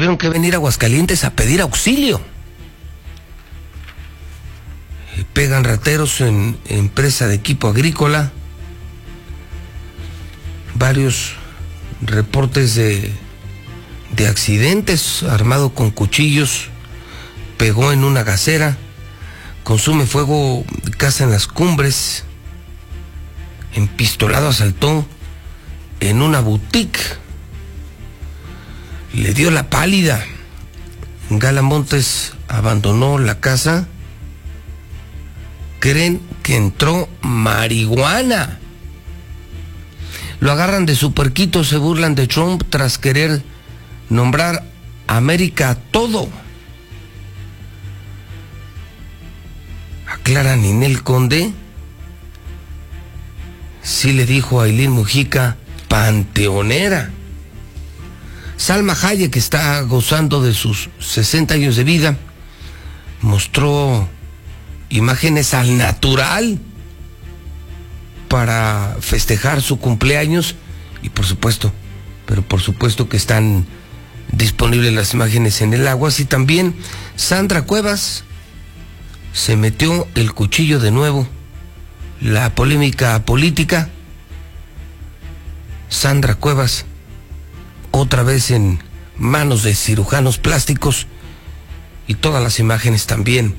tuvieron que venir a Aguascalientes a pedir auxilio. Pegan rateros en empresa de equipo agrícola. Varios reportes de accidentes. Armado con cuchillos, pegó en una gasera. Consume fuego casa en Las Cumbres. Empistolado asaltó en una boutique. Le dio la pálida. Gala Montes abandonó la casa. Creen que entró marihuana. Lo agarran de su puerquito, se burlan de Trump tras querer nombrar América a todo. Aclara Ninel Conde. Sí le dijo a Ailín Mujica panteonera. Salma Hayek, que está gozando de sus 60 años de vida, mostró imágenes al natural para festejar su cumpleaños y por supuesto que están disponibles las imágenes en el agua. Así también Sandra Cuevas se metió el cuchillo de nuevo. La polémica política. Sandra Cuevas otra vez en manos de cirujanos plásticos y todas las imágenes también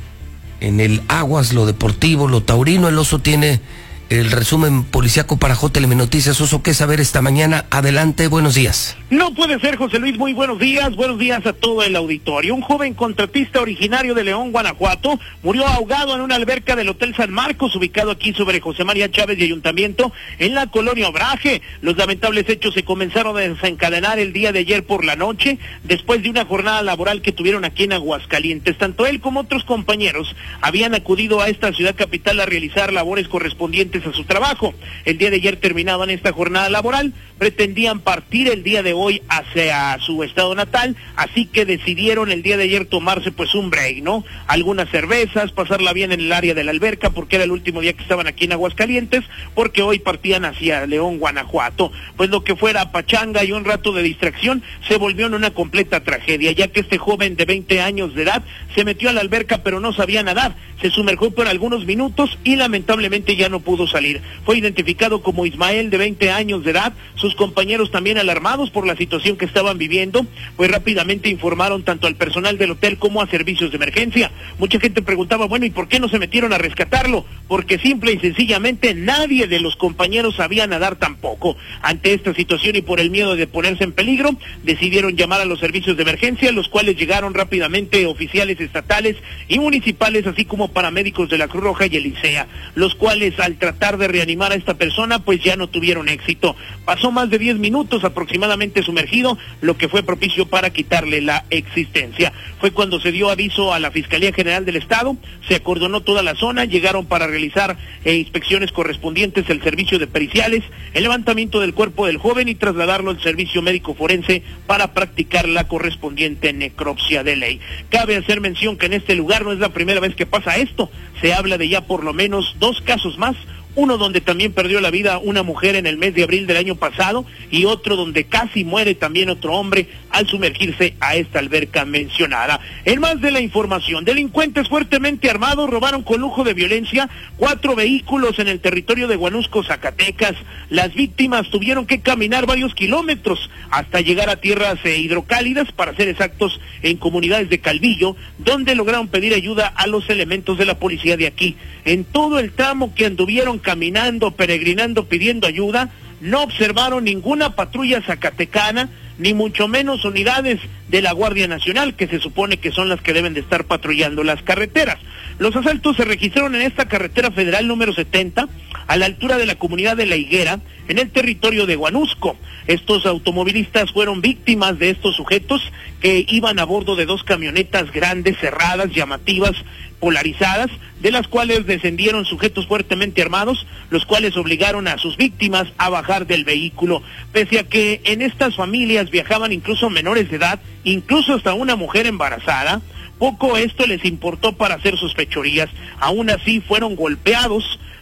en el Aguas, lo deportivo, lo taurino. El Oso tiene el resumen policíaco para JLM Noticias. Oso, ¿qué saber esta mañana? Adelante, buenos días. No puede ser, José Luis, muy buenos días a todo el auditorio. Un joven contratista originario de León, Guanajuato, murió ahogado en una alberca del Hotel San Marcos, ubicado aquí sobre José María Chávez y Ayuntamiento, en la colonia Obraje. Los lamentables hechos se comenzaron a desencadenar el día de ayer por la noche, después de una jornada laboral que tuvieron aquí en Aguascalientes. Tanto él como otros compañeros habían acudido a esta ciudad capital a realizar labores correspondientes a su trabajo. El día de ayer terminaban esta jornada laboral, pretendían partir el día de hoy hacia su estado natal, así que decidieron el día de ayer tomarse pues un break, ¿no? Algunas cervezas, pasarla bien en el área de la alberca, porque era el último día que estaban aquí en Aguascalientes, porque hoy partían hacia León, Guanajuato. Pues lo que fuera pachanga y un rato de distracción se volvió en una completa tragedia, ya que este joven de 20 años de edad se metió a la alberca pero no sabía nadar, se sumergió por algunos minutos y lamentablemente ya no pudo salir. Fue identificado como Ismael, de 20 años de edad. Sus compañeros, también alarmados por la situación que estaban viviendo, pues rápidamente informaron tanto al personal del hotel como a servicios de emergencia. Mucha gente preguntaba, bueno, ¿y por qué no se metieron a rescatarlo? Porque simple y sencillamente nadie de los compañeros sabía nadar tampoco. Ante esta situación y por el miedo de ponerse en peligro, decidieron llamar a los servicios de emergencia, los cuales llegaron rápidamente oficiales estatales y municipales, así como paramédicos de la Cruz Roja y el ICEA, los cuales al tratar de reanimar a esta persona pues ya no tuvieron éxito. Pasó más de 10 minutos aproximadamente sumergido, lo que fue propicio para quitarle la existencia. Fue cuando se dio aviso a la Fiscalía General del Estado, se acordonó toda la zona, llegaron para realizar inspecciones correspondientes el servicio de periciales, el levantamiento del cuerpo del joven y trasladarlo al servicio médico forense para practicar la correspondiente necropsia de ley. Cabe hacer mención que en este lugar no es la primera vez que pasa esto, se habla de ya por lo menos 2 casos más, uno donde también perdió la vida una mujer en el mes de abril del año pasado y otro donde casi muere también otro hombre al sumergirse a esta alberca mencionada. En más de la información, delincuentes fuertemente armados robaron con lujo de violencia 4 vehículos en el territorio de Huanusco, Zacatecas. Las víctimas tuvieron que caminar varios kilómetros hasta llegar a tierras hidrocálidas, para ser exactos, en comunidades de Calvillo, donde lograron pedir ayuda a los elementos de la policía de aquí. En todo el tramo que anduvieron caminando, peregrinando, pidiendo ayuda, no observaron ninguna patrulla zacatecana, ni mucho menos unidades de la Guardia Nacional, que se supone que son las que deben de estar patrullando las carreteras. Los asaltos se registraron en esta carretera federal número 70, a la altura de la comunidad de La Higuera, en el territorio de Huanusco. Estos automovilistas fueron víctimas de estos sujetos que iban a bordo de 2 camionetas grandes, cerradas, llamativas, polarizadas, de las cuales descendieron sujetos fuertemente armados, los cuales obligaron a sus víctimas a bajar del vehículo. Pese a que en estas familias viajaban incluso menores de edad, incluso hasta una mujer embarazada, poco esto les importó para hacer sus fechorías. Aún así fueron golpeados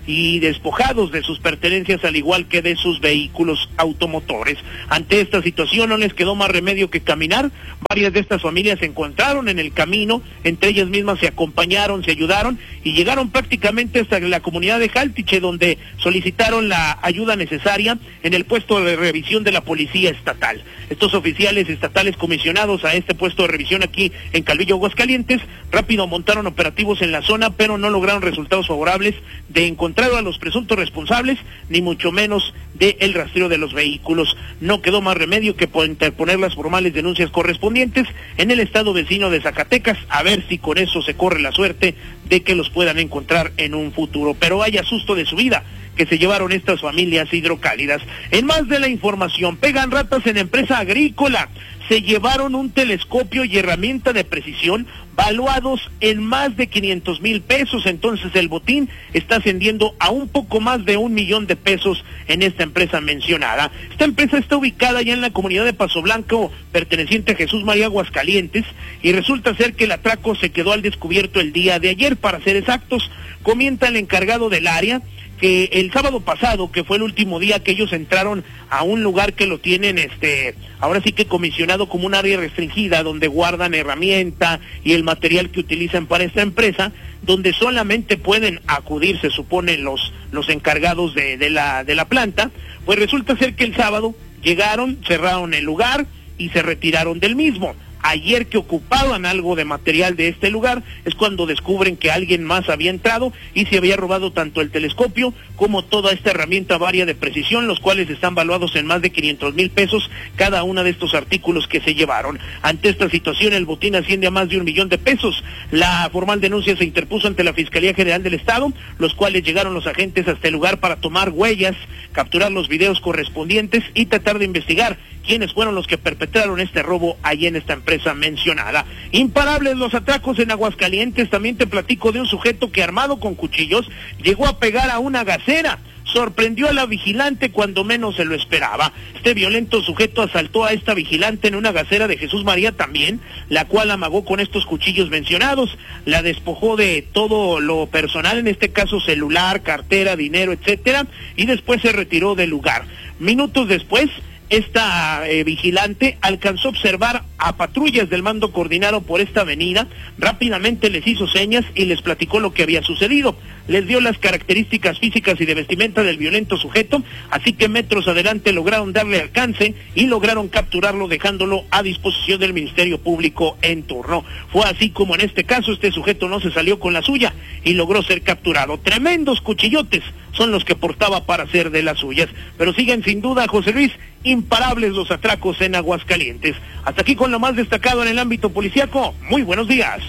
y despojados de sus pertenencias, al igual que de sus vehículos automotores. Ante esta situación no les quedó más remedio que caminar. Varias de estas familias se encontraron en el camino, entre ellas mismas se acompañaron, se ayudaron y llegaron prácticamente hasta la comunidad de Jaltiche, donde solicitaron la ayuda necesaria en el puesto de revisión de la policía estatal. Estos oficiales estatales comisionados a este puesto de revisión aquí en Calvillo, Aguascalientes, rápido montaron operativos en la zona, pero no lograron resultados favorables de encontrar a los presuntos responsables, ni mucho menos de el rastreo de los vehículos. No quedó más remedio que por interponer las formales denuncias correspondientes en el estado vecino de Zacatecas, a ver si con eso se corre la suerte de que los puedan encontrar en un futuro. Pero vaya susto de su vida que se llevaron estas familias hidrocálidas. En más de la información, pegan ratas en empresa agrícola. Se llevaron un telescopio y herramienta de precisión valuados en más de 500,000 pesos. Entonces el botín está ascendiendo a un poco más de 1,000,000 de pesos en esta empresa mencionada. Esta empresa está ubicada ya en la comunidad de Paso Blanco, perteneciente a Jesús María, Aguascalientes, y resulta ser que el atraco se quedó al descubierto el día de ayer, para ser exactos. Comenta el encargado del área que el sábado pasado, que fue el último día que ellos entraron a un lugar que lo tienen ahora sí que comisionado como un área restringida, donde guardan herramienta y el material que utilizan para esta empresa, donde solamente pueden acudir, se supone, los encargados de la planta. Pues resulta ser que el sábado llegaron, cerraron el lugar y se retiraron del mismo. Ayer, que ocupaban algo de material de este lugar, es cuando descubren que alguien más había entrado y se había robado tanto el telescopio como toda esta herramienta varia de precisión, los cuales están valuados en más de 500,000 pesos cada uno de estos artículos que se llevaron. Ante esta situación, el botín asciende a más de 1,000,000 de pesos. La formal denuncia se interpuso ante la Fiscalía General del Estado, los cuales llegaron los agentes hasta el lugar para tomar huellas, capturar los videos correspondientes y tratar de investigar quiénes fueron los que perpetraron este robo allí en esta empresa mencionada. Imparables los atracos en Aguascalientes. También te platico de un sujeto que, armado con cuchillos, llegó a pegar a una gasera. Sorprendió a la vigilante cuando menos se lo esperaba. Este violento sujeto asaltó a esta vigilante en una gasera de Jesús María también, la cual amagó con estos cuchillos mencionados. La despojó de todo lo personal, en este caso celular, cartera, dinero, etcétera, y después se retiró del lugar. Minutos después, esta vigilante alcanzó a observar a patrullas del mando coordinado por esta avenida. Rápidamente les hizo señas y les platicó lo que había sucedido. Les dio las características físicas y de vestimenta del violento sujeto, así que metros adelante lograron darle alcance y lograron capturarlo, dejándolo a disposición del Ministerio Público en turno. Fue así como en este caso este sujeto no se salió con la suya y logró ser capturado. Tremendos cuchillotes son los que portaba para hacer de las suyas, pero siguen sin duda, José Luis, imparables los atracos en Aguascalientes. Hasta aquí con lo más destacado en el ámbito policíaco. Muy buenos días.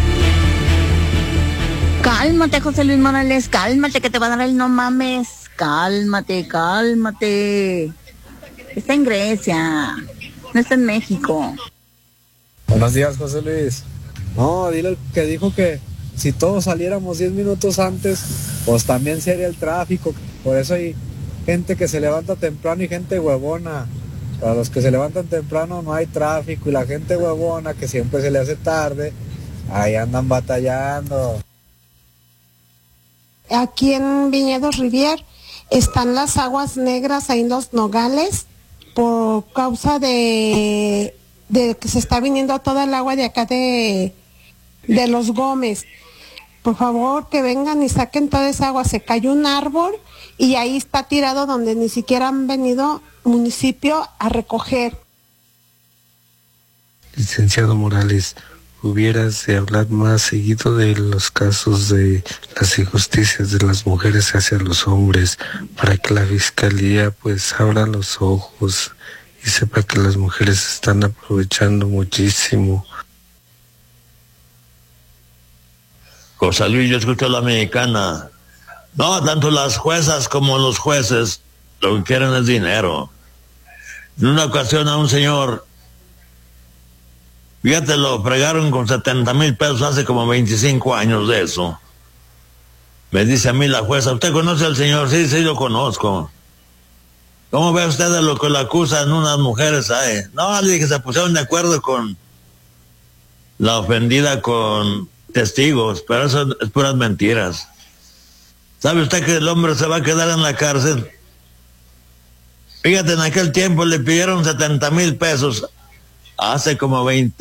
Cálmate, José Luis Morales, cálmate, que te va a dar el no mames. Cálmate, cálmate. Está en Grecia, no está en México. Buenos días, José Luis. No, dile al que dijo que si todos saliéramos 10 minutos antes, pues también sería el tráfico. Por eso hay gente que se levanta temprano y gente huevona. Para los que se levantan temprano no hay tráfico, y la gente huevona que siempre se le hace tarde, ahí andan batallando. Aquí en Viñedos Rivier están las aguas negras ahí en los nogales por causa de que se está viniendo toda el agua de acá de los Gómez. Por favor, que vengan y saquen toda esa agua. Se cayó un árbol y ahí está tirado donde ni siquiera han venido municipio a recoger. Licenciado Morales, hubieras de hablar más seguido de los casos de las injusticias de las mujeres hacia los hombres, para que la fiscalía pues abra los ojos y sepa que las mujeres se están aprovechando muchísimo. José Luis, yo escucho a la mexicana. No, tanto las juezas como los jueces lo que quieren es dinero. En una ocasión a un señor, fíjate, lo fregaron con 70,000 pesos hace como 25 años de eso. Me dice a mí la jueza, ¿usted conoce al señor? Sí, sí, lo conozco. ¿Cómo ve usted de lo que le acusan unas mujeres ahí? No, le dije, se pusieron de acuerdo con la ofendida con testigos, pero eso es puras mentiras. ¿Sabe usted que el hombre se va a quedar en la cárcel? Fíjate, en aquel tiempo le pidieron 70,000 pesos, hace como 20